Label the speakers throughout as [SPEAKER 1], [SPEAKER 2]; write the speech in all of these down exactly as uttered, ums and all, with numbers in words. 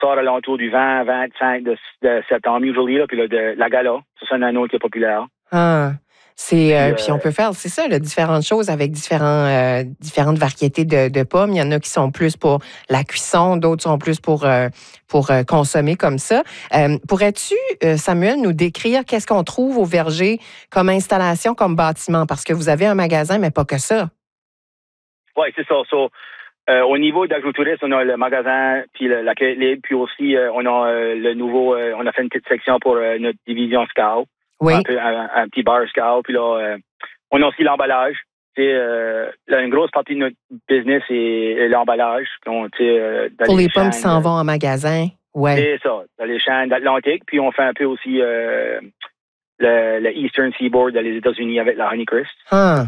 [SPEAKER 1] sort à l'entour du vingt, vingt-cinq de, de septembre, usually, là, puis là, de la gala. Ça, c'est un autre qui est populaire.
[SPEAKER 2] Ah. C'est, euh,
[SPEAKER 1] puis, euh,
[SPEAKER 2] puis on peut faire, c'est ça, là, différentes choses avec différents, euh, différentes variétés de, de pommes. Il y en a qui sont plus pour la cuisson, d'autres sont plus pour, euh, pour euh, consommer comme ça. Euh, pourrais-tu, euh, Samuel, nous décrire qu'est-ce qu'on trouve au verger comme installation, comme bâtiment? Parce que vous avez un magasin, mais pas que ça.
[SPEAKER 1] Oui, c'est ça. So, euh, au niveau d'Agrotourisme, on a le magasin, puis le, la quête libre, puis aussi, euh, on a euh, le nouveau, euh, on a fait une petite section pour euh, notre division Scout.
[SPEAKER 2] Oui.
[SPEAKER 1] Un, peu, un, un petit bar Scout. Puis là, euh, on a aussi l'emballage. C'est euh, une grosse partie de notre business est, est l'emballage. Donc, euh,
[SPEAKER 2] pour les, les
[SPEAKER 1] chaînes,
[SPEAKER 2] pommes qui s'en vont en magasin. Ouais.
[SPEAKER 1] C'est ça, dans les chaînes d'Atlantique. Puis on fait un peu aussi euh, le, le Eastern Seaboard dans les États-Unis avec la Honeycrisp.
[SPEAKER 2] Ah.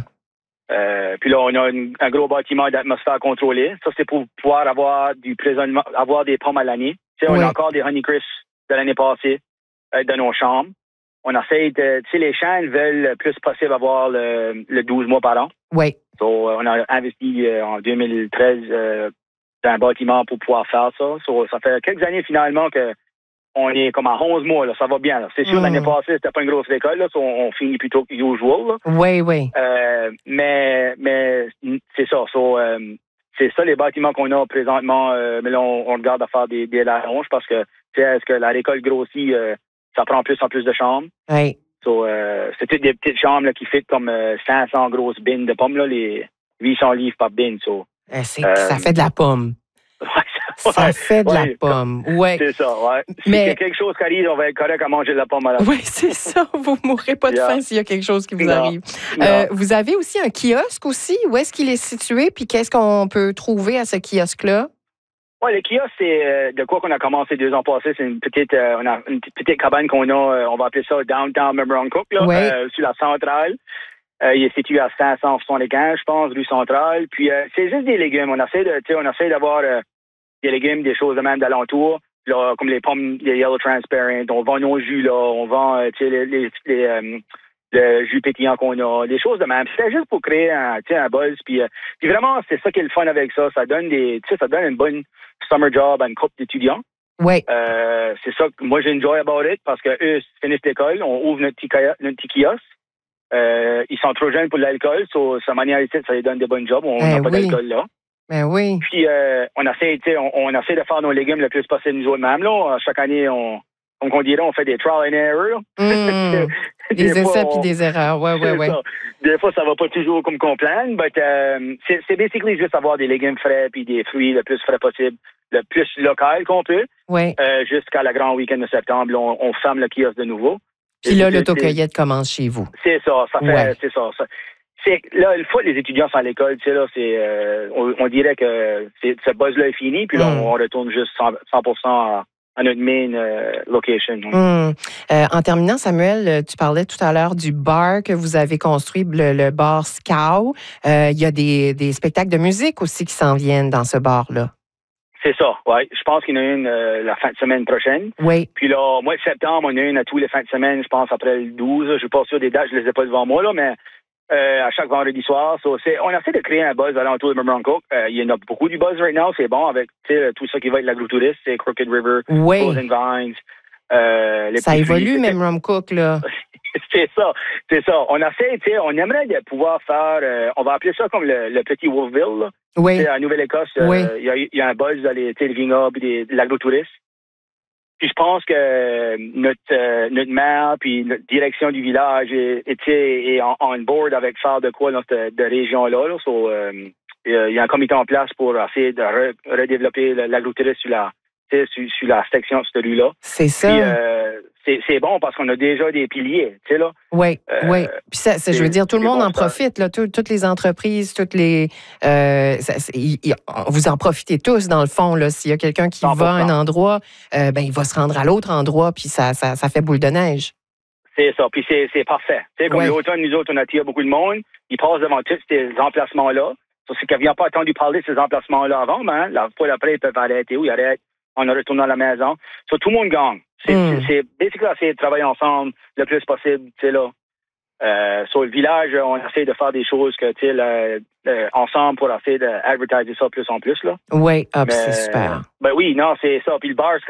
[SPEAKER 1] Euh, puis là, on a une, un gros bâtiment d'atmosphère contrôlée. Ça, c'est pour pouvoir avoir du prisonnement, avoir des pommes à l'année. Tu sais,
[SPEAKER 2] oui.
[SPEAKER 1] On a encore des Honeycrisp de l'année passée euh, dans nos chambres. On essaie de... Tu sais, les chaînes veulent le plus possible avoir le, le douze mois par an.
[SPEAKER 2] Oui.
[SPEAKER 1] So, on a investi euh, en deux mille treize euh, dans un bâtiment pour pouvoir faire ça. So, ça fait quelques années, finalement, que on est comme à onze mois. Là, ça va bien. Là. C'est sûr, mm. l'année passée, c'était pas une grosse école. Là, so on, on finit plutôt que usual. Là.
[SPEAKER 2] Oui, oui.
[SPEAKER 1] Euh, mais mais c'est ça. So, euh, c'est ça, les bâtiments qu'on a présentement. Euh, mais là, on, on regarde à faire des, des larronges parce que, tu sais, est-ce que la récolte grossit... Euh, ça prend plus en plus de chambres.
[SPEAKER 2] Oui.
[SPEAKER 1] So, euh, c'est toutes des petites chambres là, qui fit comme euh, cinq cents grosses bines de pommes, là, les huit cents livres par bine. So,
[SPEAKER 2] euh, euh, ça fait de la pomme.
[SPEAKER 1] Ouais,
[SPEAKER 2] ça, ça ouais, fait de ouais, la pomme. Ouais.
[SPEAKER 1] C'est ça, ouais.
[SPEAKER 2] Mais...
[SPEAKER 1] Si quelque chose qui arrive, on va être correct à manger de la pomme à la fin.
[SPEAKER 2] Oui, c'est ça. Vous ne mourrez pas de yeah. faim s'il y a quelque chose qui vous
[SPEAKER 1] non.
[SPEAKER 2] arrive.
[SPEAKER 1] Non.
[SPEAKER 2] Euh, vous avez aussi un kiosque aussi. Où est-ce qu'il est situé? Puis qu'est-ce qu'on peut trouver à ce kiosque-là?
[SPEAKER 1] Oui, le kiosque, c'est euh, de quoi qu'on a commencé deux ans passés. C'est une petite, euh, on a une petite cabane qu'on a, euh, on va appeler ça Downtown Memramcook, là,
[SPEAKER 2] oui.
[SPEAKER 1] euh, sur la centrale. Euh, il est situé à cinq cent soixante-quinze, je pense, rue centrale. Puis euh, c'est juste des légumes. On essaie de, tu sais, on essaie d'avoir euh, des légumes, des choses de même d'alentour, là, comme les pommes, les Yellow Transparent. On vend nos jus là, on vend, euh, tu sais, les, les, les euh, le jus pétillant qu'on a, des choses de même. C'est juste pour créer un, tu sais, un buzz. Puis, euh, puis vraiment, c'est ça qui est le fun avec ça. Ça donne des, tu sais, ça donne une bonne summer job à une couple d'étudiants.
[SPEAKER 2] Oui.
[SPEAKER 1] Euh, c'est ça que moi, j'ai enjoy about it parce que eux finissent l'école, on ouvre notre petit, notre petit kiosque. Euh, ils sont trop jeunes pour l'alcool, so, sa manière ici, ça les donne des bonnes jobs. On n'a
[SPEAKER 2] ben
[SPEAKER 1] pas
[SPEAKER 2] oui.
[SPEAKER 1] d'alcool là.
[SPEAKER 2] Ben oui.
[SPEAKER 1] Puis, euh, on essaie, tu sais, on, on essaie de faire nos légumes le plus possible nous autres-mêmes. Là. Chaque année, on, comme on dirait, on fait des trial and error.
[SPEAKER 2] Mmh. des, des essais puis des erreurs, ouais, ouais, ouais.
[SPEAKER 1] Des fois, ça va pas toujours comme qu'on plane, mais euh, c'est, c'est basically juste avoir des légumes frais puis des fruits le plus frais possible, le plus local qu'on peut.
[SPEAKER 2] Ouais.
[SPEAKER 1] Euh, jusqu'à la grand week-end de septembre, là, on, on ferme le kiosque de nouveau.
[SPEAKER 2] Puis là, l'autocueillette commence chez vous.
[SPEAKER 1] C'est ça, ça fait,
[SPEAKER 2] ouais.
[SPEAKER 1] c'est ça. ça. C'est, là, une fois que les étudiants sont à l'école, tu sais, là, c'est, euh, on, on dirait que c'est, ce buzz-là est fini, puis là, mm. on, on retourne juste cent pour cent à, à notre main euh, location.
[SPEAKER 2] Mm. Euh, en terminant, Samuel, tu parlais tout à l'heure du bar que vous avez construit, le, le bar Scout. Euh, il y a des, des spectacles de musique aussi qui s'en viennent dans ce bar-là.
[SPEAKER 1] C'est ça, oui. Je pense qu'il y en a une euh, la fin de semaine prochaine.
[SPEAKER 2] Oui.
[SPEAKER 1] Puis là, au mois de septembre, on a une à tous les fins de semaine, je pense, après le douze. Je ne suis pas sûr des dates, je ne les ai pas devant moi, là, mais euh, à chaque vendredi soir. So, c'est, on essaie de créer un buzz alentour de Memramcook. Euh, il y en a beaucoup du buzz right now. C'est bon avec tout ça qui va être l'agrotourisme. C'est Crooked River,
[SPEAKER 2] oui.
[SPEAKER 1] Frozen Vines. Euh, les
[SPEAKER 2] ça évolue, Memramcook, là.
[SPEAKER 1] c'est ça, c'est ça. On essaie, tu sais, on aimerait de pouvoir faire, euh, on va appeler ça comme le, le petit Wolfville, là.
[SPEAKER 2] Oui.
[SPEAKER 1] T'sais, à Nouvelle-Écosse, il
[SPEAKER 2] oui.
[SPEAKER 1] euh, y, y a un buzz dans les, les vignobles et de l'agrotourisme. Puis je pense que notre, euh, notre maire puis notre direction du village est, est, est on, on board avec faire de quoi dans cette de région-là. Là. So, euh, il y a un comité en place pour essayer de re, redévelopper l'agrotourisme sur la, sur, sur la section de cette rue-là.
[SPEAKER 2] C'est ça.
[SPEAKER 1] Puis, euh, c'est, c'est bon parce qu'on a déjà des piliers, tu sais, là.
[SPEAKER 2] Oui, euh, oui. Puis ça, ça, je veux dire, tout le monde bon en profite, là. Tout, toutes les entreprises, toutes les... Euh, ça, y, y, vous en profitez tous, dans le fond, là. S'il y a quelqu'un qui cent pour cent va à un endroit, euh, ben, il va se rendre à l'autre endroit, puis ça, ça, ça fait boule de neige.
[SPEAKER 1] C'est ça, puis c'est, c'est parfait. Tu sais, comme oui. l'automne, nous autres, on attire beaucoup de monde. Ils passent devant tous ces emplacements-là. Ça, c'est qu'ils n'avaient pas attendu parler de ces emplacements-là avant, mais hein, la fois d'après, ils peuvent arrêter où ils arrêtent. On retourne à la maison. So, tout le monde gagne. C'est, mm. c'est, c'est basically essayer de travailler ensemble le plus possible, tu sais, là. Euh, sur le village, on essaie de faire des choses que, tu sais, là, euh, ensemble pour essayer d'advertiser ça plus en plus, là.
[SPEAKER 2] Oui, ah, c'est super.
[SPEAKER 1] Ben oui, non, c'est ça. Puis le bar,